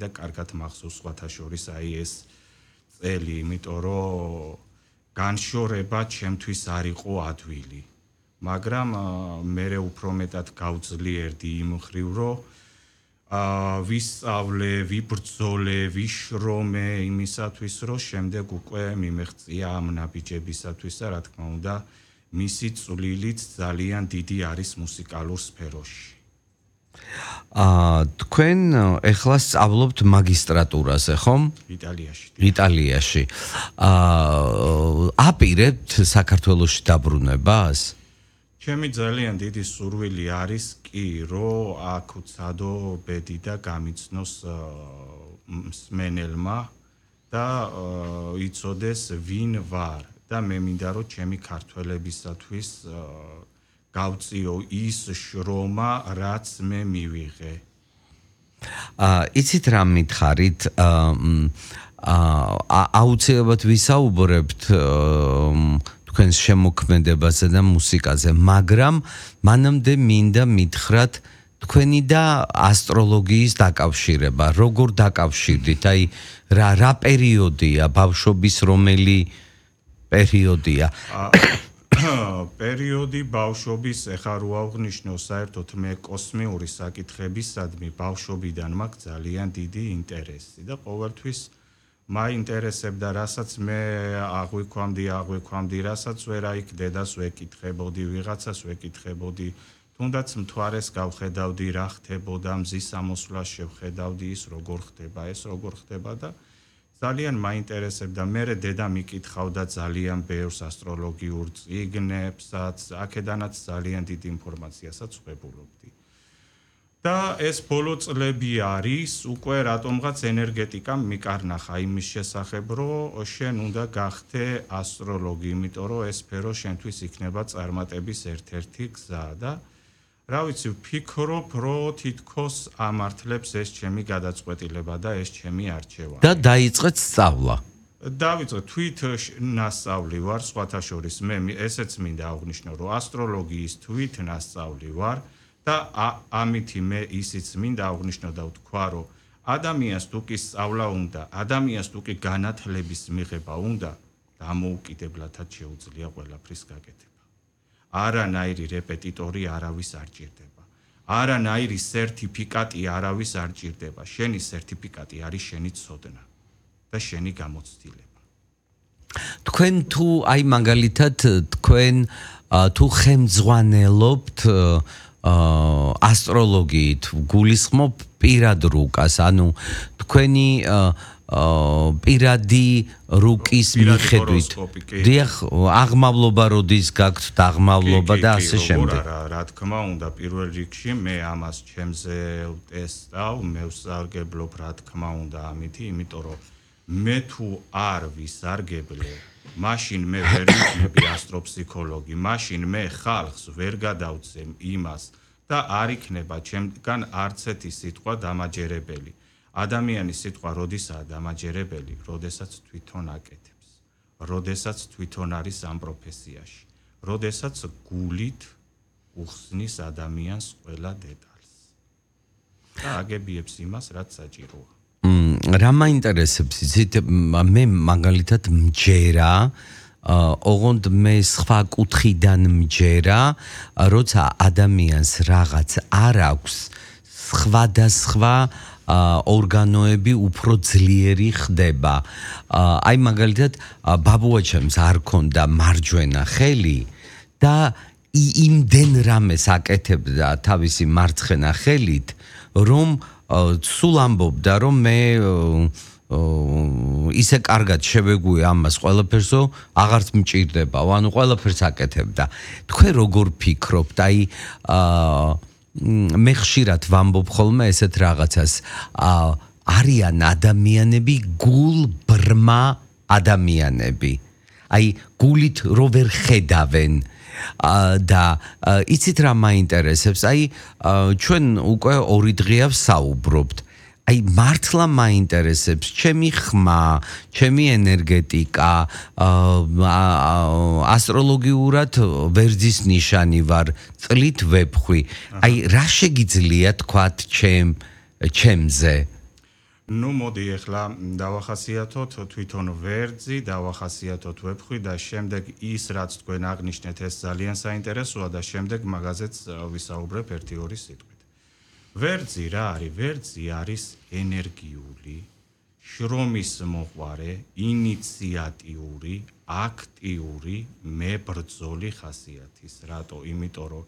და კარგად მახსოვს სხვათა შორის აი ეს წელი, იმიტომ რომ განშორება ჩემთვის არ იყო ადვილი. მაგრამ მე უფრო მეტად გავძლიერდი იმ ხრივ, რომ ვისწავლე, ვიბრძოლე, ვიშრომე იმისათვის, რომ შემდეგ უკვე მიმეღწია ამ ნაბიჯებისათვის და რა თქმა უნდა, მისი წვლილიც ძალიან დიდი არის მუსიკალურ სფეროში. თქვენ ეხლა სწავლობთ მაგისტრატურაზე, ხომ? იტალიაში. აპირებთ საქართველოში დაბრუნებას? ჩემი ძალიან დიდი სურვილი არის კი, რომ აქ ვცადო ბედი და გამიცნოს მსმენელმა და იცოდეს ვინ ვარ და მე მინდა რომ ჩემი ქართველებისათვის გავწიო ის შრომა, რაც მე მივიღე. იცით რა მითხარით? აუცილებლად ვისაუბრებთ თქვენს შემოქმედებაზე და მუსიკაზე, მაგრამ მანამდე მინდა მითხრათ თქვენი და ასტროლოგიის დაკავშირება. როგორ დაკავშირდით? აი რა პერიოდია, ბავშვობის რომელი პერიოდია? პერიოდი ბავშვობის, ეხლა რო აღვნიშნო საერთოდ მე კოსმიური საკითხებისადმი ბავშვობიდან მაქვს ძალიან დიდი ინტერესი და ყოველთვის მაინტერესებდა, რასაც მე აღვიქვამდი, რასაც ვერ აიქდედას ვეკითხებოდი, ვიღაცას ვეკითხებოდი, თუნდაც მთვარეს გავხედავდი, რა ხდებოდა, მზის ამოსვლას შევხედავდი, ის როგორ ხდება, ეს როგორ ხდება და ძალიან მაინტერესებდა. მე დედა მიკითხავდა ძალიან ბევრს ასტროლოგიურ წიგნებსაც, აქედანაც ძალიან დიდი ინფორმაციასაც ვღებულობდი. და ეს ბოლო წლები არის, უკვე რატომღაც ენერგეტიკამ მიკარნახა იმის შესახებ, რომ შენ უნდა გახდე ასტროლოგი, იმიტომ რომ ეს სფერო შენთვის იქნება წარმატების ერთ-ერთი გზა და რა ვიცი, ვფიქრობ, რომ თითქოს ამართლებს ეს ჩემი გადაწყვეტილება და ეს ჩემი არჩევა. და დაიწყეთ სწავლა. დავიწყე თვით ნასწავლი ვარ, სხვათა შორის მე ესეც მინდა აღვნიშნო, რომ ასტროლოგიის თვით ნასწავლი ვარ და ამითი მე ისიც მინდა აღვნიშნო და ვთქვა, რომ ადამიანს თუ კი სწავლა უნდა, ადამიანს თუ კი განათლების მიღება უნდა, დამოუკიდებლადაც შეუძლია ყველაფრის გაკეთება. არანაირი რეპეტიტორი არავის არ ჭირდება. არანაირი სერტიფიკატი არავის არ ჭირდება. შენი სერტიფიკატი არის შენი ცოდნა და შენი გამოცდილება. თქვენ თუ აი მაგალითად თქვენ თუ ხელმძღვანელობთ ასტროლოგიით, გულისხმობ პირად რუკას, ანუ თქვენი პირადი რუკის მიხედვით. დიახ, აღმავლობა როდის გაქვთ, აღმავლობა და ასე შემდეგ. რა თქმა უნდა, პირველ რიგში მე ამას ჩემზე ვტესტავ, მე ვსარგებლობ, რა თქმა უნდა, ამითი, იმიტომ რომ მე თუ არ ვისარგებლე, მაშინ მე ვერ ვიქნები ასტროფსიქოლოგი, მაშინ მე ხალხს ვერ გადავცემ იმას და არ იქნება ჩემგან არცეთი სიტყვა დამაჯერებელი. ადამიანის სიტყვა როდისაა დამაჯერებელი, როდესაც თვითონ აკეთებს, როდესაც თვითონ არის ამ პროფესიაში, როდესაც გულით უხსნის ადამიანს ყველა დეტალს და აგებიებს იმას, რაც საჭიროა. რა მაინტერესებს, იცით, მე მაგალითად მჯერა, ოღონდ მე სხვა კუთხიდან მჯერა, როცა ადამიანს რაღაც არ აქვს, სხვადასხვა ორგანოები უფრო ძლიერი ხდება. აი მაგალითად ბაბუაჩემს არ ქონდა მარჯვენა ხელი და იმდენ რამეს აკეთებდა თავისი მარცხენა ხელით, რომ სულ ამბობდა, რომ მე ისე კარგად შევეგუე ამას ყველაფერსო, აღარც მჭირდება, ანუ ყველაფერს აკეთებდა. თქვენ როგორ ფიქრობთ? აი მე ხშირად ვამბობ ხოლმე ესეთ რაღაცას, არიან ადამიანები გულბრმა ადამიანები. აი გულით რო ვერ ხედავენ და იცით რა მაინტერესებს? აი ჩვენ უკვე 2 დღეა ვსაუბრობთ. აი მართლა მაინტერესებს ჩემი ხმა, ჩემი ენერგეტიკა, ასტროლოგიურად ვერძის ნიშანი ვარ, წლით ვეფხვი. აი რა შეგიძლია თქვათ ჩემზე? ნუ მოდი ახლა დავახასიათოთ თვითონ ვერძი, დავახასიათოთ ვეფხვი და შემდეგ ის რაც თქვენ აღნიშნეთ ეს ძალიან საინტერესოა და შემდეგ მაგაზეც ვისაუბრებ 1-2 სიტყვით. ვერძი რა არის? ვერძი არის ენერგიული, შრომის მოყვარე, ინიციატიური, აქტიური, მებრძოლი ხასიათის. რატო? იმიტომ რომ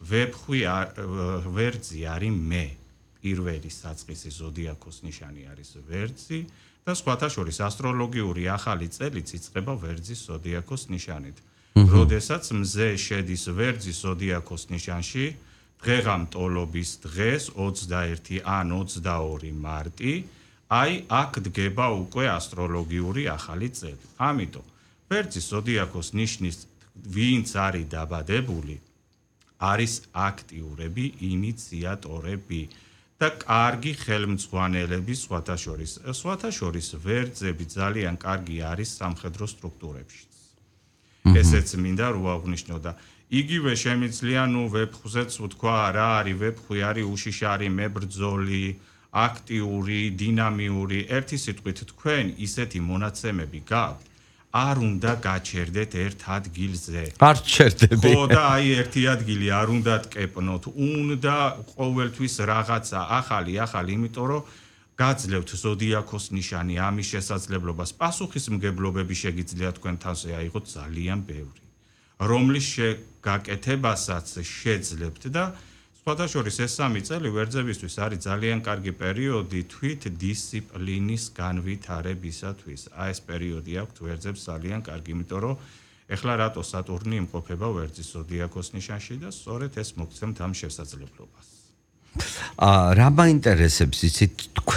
ვერძი არის მე. პირველი საწყისი ზოდიაქოს ნიშანი არის ვერძი და სხვათა შორის ასტროლოგიური ახალი წელიც იწყება ვერძის ზოდიაქოს ნიშანით. როდესაც მზე შედის ვერძის ზოდიაქოს ნიშანში, დღეღამტოლობის დღეს 21 ან 22 მარტი, აი აქ დგება უკვე ასტროლოგიური ახალი წელი. ამიტომ ვერძის ზოდიაქოს ნიშნის ვინც არის დაბადებული, არის აქტიურები, ინიციატორები და კარგი ხელმძღვანელები სხვათა შორის ვერძები ძალიან კარგი არის სამხედრო სტრუქტურებშიც. ესეც მინდა რო აღვნიშნო და იგივე შემიძლია ნუ ვეფხვზეც ვთქვა რა არის ვეფხვი არის უშიშარი, მებრძოლი, აქტიური, დინამიური, ერთი სიტყვით თქვენ ისეთი მონაცემები გაქვთ არ უნდა გაჩერდეთ ერთ ადგილზე. არ ჩერდები. ხო და აი ერთი ადგილი არ უნდა ტკეპნოთ. უნდა ყოველთვის რაღაცა ახალი, იმიტომ რომ გაძლევთ ზოდიაქოს ნიშანი ამის შესაძლებლობას. პასუხისმგებლობები შეგიძლიათ თქვენ თავზე აიღოთ ძალიან ბევრი. რომლის გაკეთებასაც შეძლებთ და სხვათა შორის ეს 3 წელი ვერძებისთვის არის ძალიან კარგი პერიოდი თვით დისციპლინის განვითარებისათვის. აი ეს პერიოდი აქვთ ვერძებს ძალიან კარგი, იმიტომ რომ ეხლა რატო სატურნი იმყოფება ვერძის ზოდიაქოს ნიშანში და სწორედ ეს მოგცემთ ამ შესაძლებლობას. რა მაინტერესებს იცით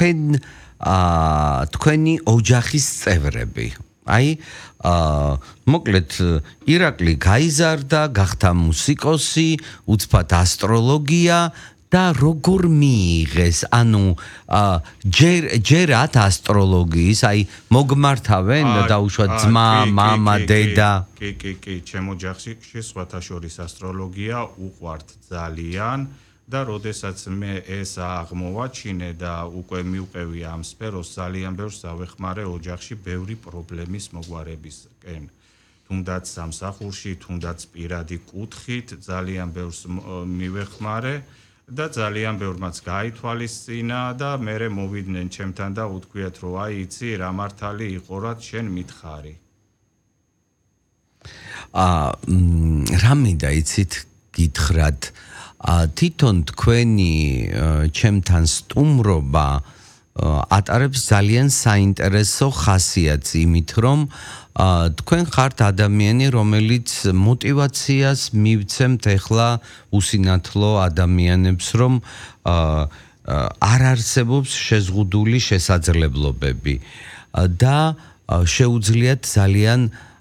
თქვენი ოჯახის წევრები? აი მოკლედ ირაკლი გაიზარდა, გახდა მუსიკოსი, უცბად ასტროლოგია და როგორ მიიღეს? ანუ ჯერათ ასტროლოგიის, აი მოგმართავენ დაუშვათ ძმა, მამა, დედა? კი, ჩემ ოჯახში სხვათა შორის ასტროლოგია უყვართ ძალიან. და როდესაც მე ეს აღმოვაჩინე და უკვე მივყევი ამ სფეროს, ძალიან ბევრს ავეხმარე ოჯახში ბევრი პრობლემის მოგვარებისკენ. თუნდაც სამსახურში, თუნდაც პირადი კუთხით, ძალიან ბევრს მივეხმარე და ძალიან ბევრმაც გაითვალისწინა და მერე მოვიდნენ ჩემთან და უთქვიათ, რომ აი იცი რა მართალი იყო, რაც შენ მითხარი. რა მინდა იცით გითხრათ? თვითონ თქვენი ჩემთან სტუმრობა ატარებს ძალიან საინტერესო ხასიათს იმით, რომ თქვენ ხართ ადამიანი, რომელიც мотиваციას მივცემთ ახლა უსინათლო ადამიანებს, რომ არ არსებობს შეზღუდული შესაძლებლობები და შეუძლიათ ძალიან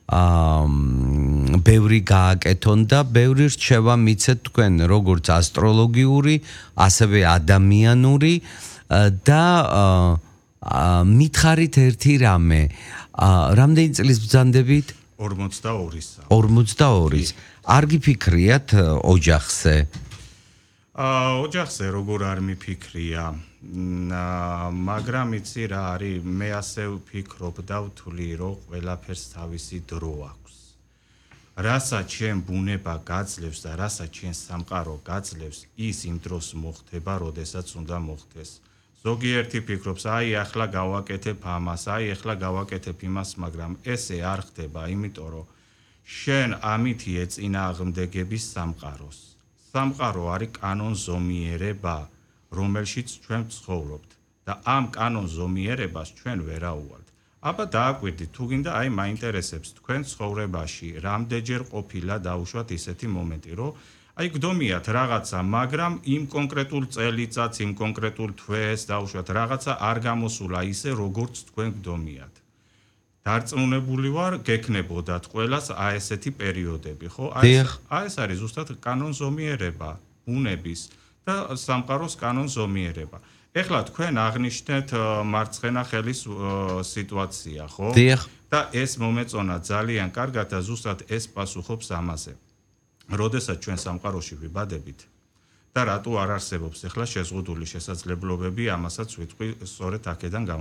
ბევრი გააკეთონ და ბევრი რჩევა მიცეთ თქვენ როგორც ასტროლოგიური, ასევე ადამიანური და მითხარით ერთი რამე. რამდენი წლის ბრძანდებით? 42-სა. 42-ის. არ გიფიქრიათ ოჯახზე? ოჯახზე როგორ არ მიფიქრია, მაგრამ იცი რა არის, მე ასე ვფიქრობ და ვთვლი, რომ ყველაფერს თავისი დრო აქვს. რასაც შენ ბუნება გაძლევს და რასაც შენ სამყარო გაძლევს, ის იმ დროს მოხდება, როდესაც უნდა მოხდეს. ზოგიერთი ფიქრობს, აი ახლა გავაკეთებ ამას, აი ახლა გავაკეთებ იმას, მაგრამ ესე არ ხდება, იმიტომ რომ შენ ამითი ეწინააღმდეგების სამყაროს. სამყარო არის კანონზომიერება, რომელშიც ჩვენ ვცხოვრობთ და ამ კანონზომიერებას ჩვენ ვერაუვალთ. აბა დააკვირდით, თუ გინდა აი მაინტერესებს თქვენ ცხოვრებაში რამდენჯერ ყოფილა დაუშვათ ისეთი მომენტი, რომ აი გდომიათ რაღაცა, მაგრამ იმ კონკრეტულ წელიწადს, იმ კონკრეტულ თვეს დაუშვათ რაღაცა არ გამოსულა ისე, როგორც თქვენ გდომიათ. დარწმუნებული ვარ, გექნებოდათ ყველას აი ესეთი პერიოდები, ხო? აი ეს არის ზუსტად კანონზომიერება, ბუნების და სამყაროს კანონზომიერება. ეხლა თქვენ აღნიშნეთ მარცხენა ხელის სიტუაცია, ხო? და ეს მომეწონა ძალიან კარგად და ზუსტად ეს პასუხობს ამაზე. როდესაც ჩვენ სამყაროში ვიბადებით, და რატო არ არსებობს ახლა შეზღუდული შესაძლებლობები, ამასაც ვიტყვი სწორედ აქედან